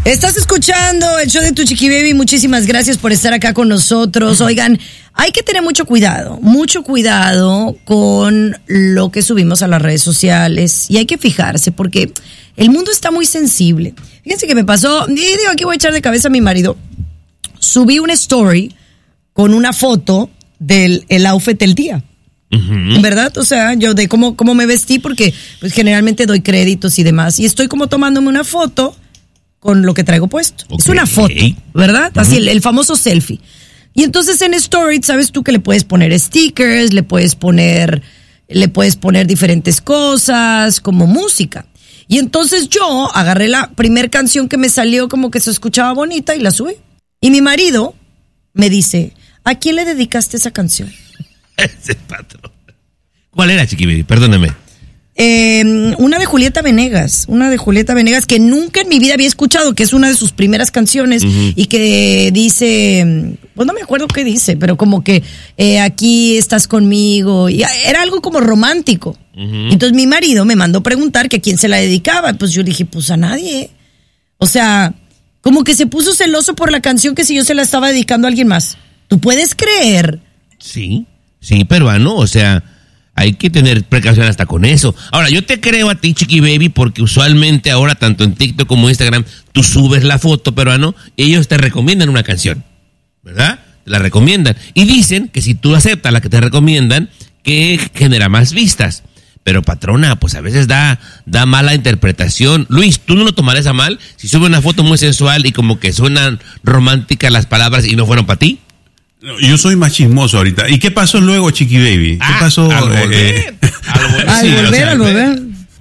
Estás escuchando el show de Tu Chiqui Baby. Muchísimas gracias por estar acá con nosotros. Oigan, hay que tener mucho cuidado con lo que subimos a las redes sociales y hay que fijarse porque el mundo está muy sensible. Fíjense que me pasó, digo, aquí voy a echar de cabeza a mi marido. Subí una story con una foto del outfit del día. Uh-huh. ¿Verdad? O sea, yo de cómo me vestí porque pues generalmente doy créditos y demás. Y estoy como tomándome una foto con lo que traigo puesto. Okay. Es una foto, ¿verdad? Así el famoso selfie. Y entonces en Story, sabes tú que le puedes poner stickers, le puedes poner diferentes cosas, como música. Y entonces yo agarré la primer canción que me salió como que se escuchaba bonita y la subí. Y mi marido me dice, ¿a quién le dedicaste esa canción? Ese patrón. ¿Cuál era, Chiqui Baby? Perdóname. Una de Julieta Venegas, que nunca en mi vida había escuchado, que es una de sus primeras canciones, uh-huh. Y que dice, pues no me acuerdo qué dice, pero como que aquí estás conmigo, y era algo como romántico. Uh-huh. Entonces mi marido me mandó preguntar que a quién se la dedicaba, pues yo dije, pues a nadie. O sea, como que se puso celoso por la canción que si yo se la estaba dedicando a alguien más. ¿Tú puedes creer? Sí, peruano, o sea, hay que tener precaución hasta con eso. Ahora, yo te creo a ti, Chiqui Baby, porque usualmente ahora, tanto en TikTok como en Instagram, tú subes la foto, peruano, y ellos te recomiendan una canción, ¿verdad? Te la recomiendan. Y dicen que si tú aceptas la que te recomiendan, que genera más vistas. Pero, patrona, pues a veces da mala interpretación. Luis, ¿tú no lo tomarás a mal si sube una foto muy sensual y como que suenan románticas las palabras y no fueron para ti? Yo soy más chismoso ahorita. ¿Y qué pasó luego, Chiqui Baby? ¿Qué pasó? Al volver.